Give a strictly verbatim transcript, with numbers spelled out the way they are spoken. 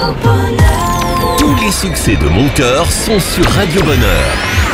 Tous les succès de mon cœur sont sur Radio Bonheur.